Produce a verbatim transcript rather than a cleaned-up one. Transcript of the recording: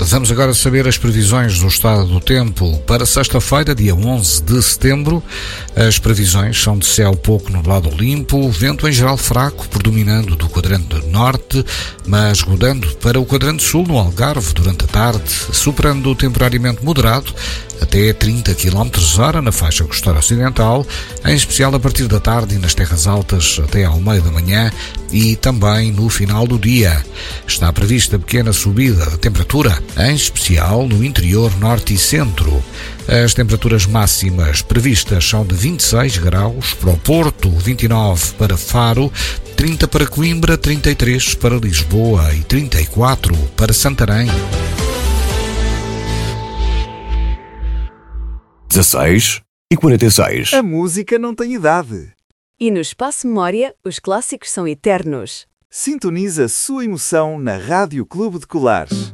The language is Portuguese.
Vamos agora saber as previsões do estado do tempo para sexta-feira, dia onze de setembro. As previsões são de céu pouco nublado ou limpo, vento em geral fraco, predominando do quadrante norte, mas rodando para o quadrante sul no Algarve durante a tarde, superando temporariamente moderado até trinta quilómetros hora na faixa costeira ocidental, em especial a partir da tarde e nas terras altas até ao meio da manhã e também no final do dia. Está prevista pequena subida da temperatura, em especial no interior norte e centro. As temperaturas máximas previstas são de vinte e seis graus para o Porto, vinte e nove para Faro, trinta para Coimbra, trinta e três para Lisboa e trinta e quatro para Santarém. dezasseis e quarenta e seis. A música não tem idade. E no Espaço Memória, os clássicos são eternos. Sintoniza a sua emoção na Rádio Clube de Colares.